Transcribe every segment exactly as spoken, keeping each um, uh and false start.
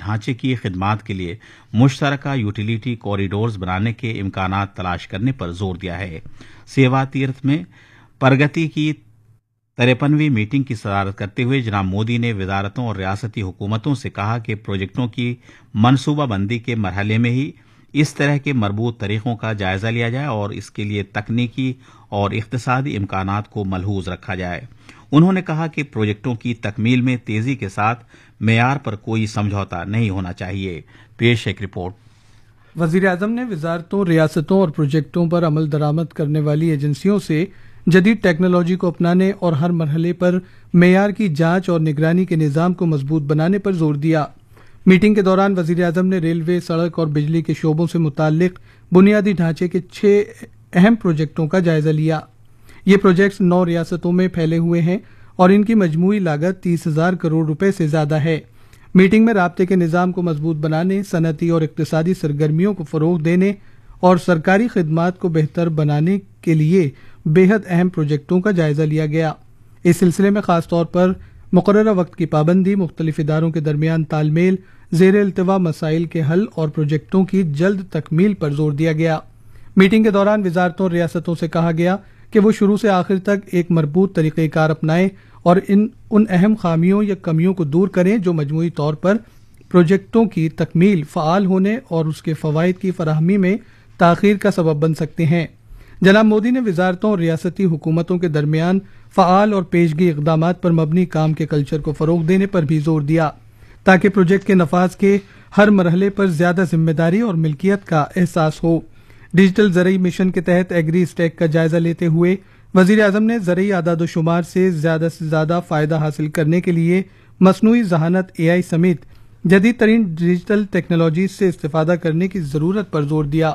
ڈھانچے کی خدمات کے لیے مشترکہ یوٹیلیٹی کوریڈورز بنانے کے امکانات تلاش کرنے پر زور دیا ہے۔ سیوا تیرتھ میں پرگتی کی تریپنویں میٹنگ کی صدارت کرتے ہوئے جناب مودی نے وزارتوں اور ریاستی حکومتوں سے کہا کہ پروجیکٹوں کی منصوبہ بندی کے مرحلے میں ہی اس طرح کے مربوط طریقوں کا جائزہ لیا جائے اور اس کے لیے تکنیکی اور اقتصادی امکانات کو ملحوظ رکھا جائے۔ انہوں نے کہا کہ پروجیکٹوں کی تکمیل میں تیزی کے ساتھ معیار پر کوئی سمجھوتا نہیں ہونا چاہیے۔ پیش ایک رپورٹ۔ وزیر اعظم نے وزارتوں، ریاستوں اور پروجیکٹوں پر عمل درآمد کرنے والی ایجنسیوں سے جدید ٹیکنالوجی کو اپنانے اور ہر مرحلے پر معیار کی جانچ اور نگرانی کے نظام کو مضبوط بنانے پر زور دیا۔ میٹنگ کے دوران وزیر اعظم نے ریلوے، سڑک اور بجلی کے شعبوں سے متعلق بنیادی ڈھانچے کے چھ اہم پروجیکٹوں کا جائزہ لیا۔ یہ پروجیکٹس نو ریاستوں میں پھیلے ہوئے ہیں اور ان کی مجموعی لاگت تیس ہزار کروڑ روپے سے زیادہ ہے۔ میٹنگ میں رابطے کے نظام کو مضبوط بنانے، صنعتی اور اقتصادی سرگرمیوں کو فروغ دینے اور سرکاری خدمات کو بہتر بنانے کے لیے بے حد اہم پروجیکٹوں کا جائزہ لیا گیا۔ اس سلسلے میں خاص طور پر مقررہ وقت کی پابندی، مختلف اداروں کے درمیان تال میل، زیر التوا مسائل کے حل اور پروجیکٹوں کی جلد تکمیل پر زور دیا گیا۔ میٹنگ کے دوران وزارتوں اور ریاستوں سے کہا گیا کہ وہ شروع سے آخر تک ایک مربوط طریقہ کار اپنائیں اور ان ان اہم خامیوں یا کمیوں کو دور کریں جو مجموعی طور پر پروجیکٹوں کی تکمیل، فعال ہونے اور اس کے فوائد کی فراہمی میں تاخیر کا سبب بن سکتے ہیں۔ جناب مودی نے وزارتوں اور ریاستی حکومتوں کے درمیان فعال اور پیشگی اقدامات پر مبنی کام کے کلچر کو فروغ دینے پر بھی زور دیا تاکہ پروجیکٹ کے نفاذ کے ہر مرحلے پر زیادہ ذمہ داری اور ملکیت کا احساس ہو۔ ڈیجیٹل زرعی مشن کے تحت ایگری اسٹیک کا جائزہ لیتے ہوئے وزیر اعظم نے زرعی اعداد و شمار سے زیادہ سے زیادہ فائدہ حاصل کرنے کے لیے مصنوعی ذہانت اے آئی سمیت جدید ترین ڈیجیٹل ٹیکنالوجیز سے استفادہ کرنے کی ضرورت پر زور دیا۔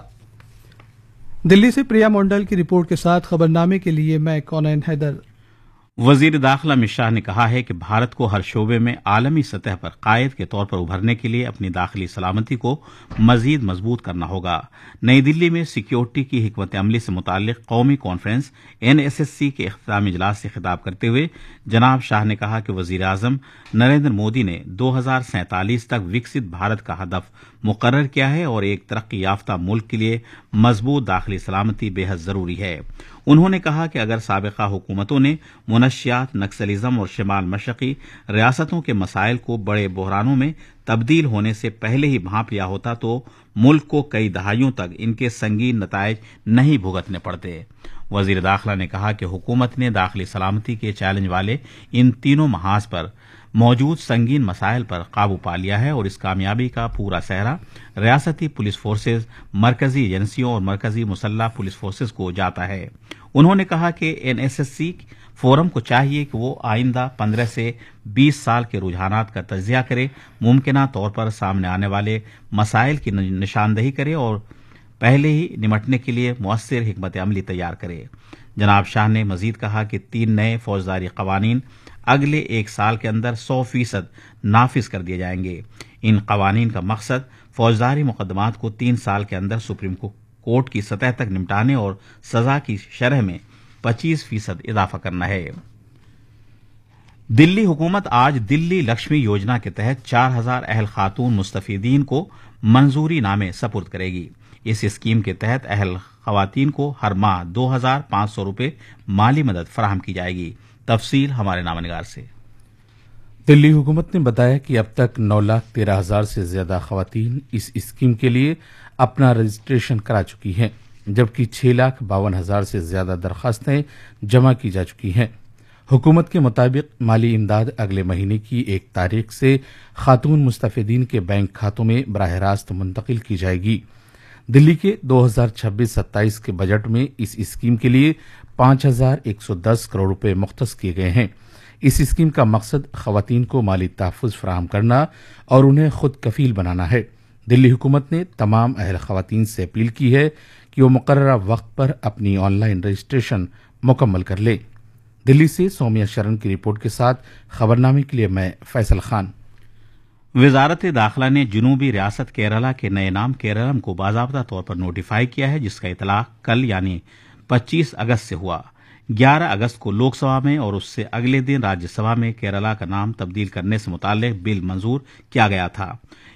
دلی سے پریا مونڈل کی رپورٹ کے ساتھ خبرنامے کے لیے میں کونین حیدر۔ وزیر داخلہ امت شاہ نے کہا ہے کہ بھارت کو ہر شعبے میں عالمی سطح پر قائد کے طور پر ابھرنے کے لیے اپنی داخلی سلامتی کو مزید مضبوط کرنا ہوگا۔ نئی دلی میں سیکیورٹی کی حکمت عملی سے متعلق قومی conference N S S C کے اختتامی اجلاس سے خطاب کرتے ہوئے جناب شاہ نے کہا کہ وزیر اعظم نریندر مودی نے دو ہزار سینتالیس تک وکست بھارت کا ہدف مقرر کیا ہے اور ایک ترقی یافتہ ملک کے لیے مضبوط داخلی سلامتی بے حد ضروری ہے۔ انہوں نے کہا کہ اگر سابقہ حکومتوں نے منشیات، نکسلزم اور شمال مشرقی ریاستوں کے مسائل کو بڑے بحرانوں میں تبدیل ہونے سے پہلے ہی بھانپ لیا ہوتا تو ملک کو کئی دہائیوں تک ان کے سنگین نتائج نہیں بھگتنے پڑتے۔ وزیر داخلہ نے کہا کہ حکومت نے داخلی سلامتی کے چیلنج والے ان تینوں محاذ پر موجود سنگین مسائل پر قابو پا لیا ہے اور اس کامیابی کا پورا سہرا ریاستی پولیس فورسز، مرکزی ایجنسیوں اور مرکزی مسلح پولیس فورسز کو جاتا ہے۔ انہوں نے کہا کہ N S S C forum کو چاہیے کہ وہ آئندہ پندرہ سے بیس سال کے رجحانات کا تجزیہ کرے، ممکنہ طور پر سامنے آنے والے مسائل کی نشاندہی کرے اور پہلے ہی نمٹنے کے لیے مؤثر حکمت عملی تیار کرے۔ جناب شاہ نے مزید کہا کہ تین نئے فوجداری قوانین اگلے ایک سال کے اندر سو فیصد نافذ کر دیے جائیں گے۔ ان قوانین کا مقصد فوجداری مقدمات کو تین سال کے اندر سپریم کورٹ کی سطح تک نمٹانے اور سزا کی شرح میں پچیس فیصد اضافہ کرنا ہے۔ دلی حکومت آج دلی لکشمی یوجنا کے تحت چار ہزار اہل خاتون مستفیدین کو منظوری نامے سپرد کرے گی۔ اس اسکیم کے تحت اہل خواتین کو ہر ماہ دو ہزار پانچ سو روپے مالی مدد فراہم کی جائے گی۔ تفصیل ہمارے نامہ نگار سے۔ دلی حکومت نے بتایا کہ اب تک نو لاکھ تیرہ ہزار سے زیادہ خواتین اس اسکیم کے لیے اپنا رجسٹریشن کرا چکی ہیں، جبکہ چھ لاکھ باون ہزار سے زیادہ درخواستیں جمع کی جا چکی ہیں۔ حکومت کے مطابق مالی امداد اگلے مہینے کی ایک تاریخ سے خاتون مستفیدین کے بینک کھاتوں میں براہ راست منتقل کی جائے گی۔ دلی کے دو ہزار چھبیس ستائیس کے بجٹ میں اس اسکیم کے لیے پانچ ہزار ایک سو دس کروڑ روپے مختص کیے گئے ہیں۔ اس اسکیم کا مقصد خواتین کو مالی تحفظ فراہم کرنا اور انہیں خود کفیل بنانا ہے۔ دلی حکومت نے تمام اہل خواتین سے اپیل کی ہے کہ وہ مقررہ وقت پر اپنی آن لائن رجسٹریشن مکمل کر لیں۔ دلی سے سومیا شرن کی رپورٹ کے ساتھ خبرنامے کے لیے میں فیصل خان۔ وزارت داخلہ نے جنوبی ریاست کیرلا کے نئے نام کیرلم کو باضابطہ طور پر نوٹیفائی کیا ہے، جس کا اطلاق کل یعنی پچیس اگست سے ہوا۔ گیارہ اگست کو لوک سبھا میں اور اس سے اگلے دن راجیہ سبھا میں کیرلا کا نام تبدیل کرنے سے متعلق بل منظور کیا گیا تھا۔